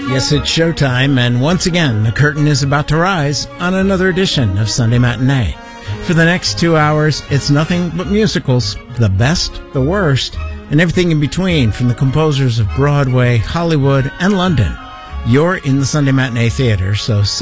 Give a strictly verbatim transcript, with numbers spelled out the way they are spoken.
Yes, it's showtime, and once again, the curtain is about to rise on another edition of Sunday Matinee. For the next two hours, it's nothing but musicals, the best, the worst, and everything in between from the composers of Broadway, Hollywood, and London. You're in the Sunday Matinee Theater, so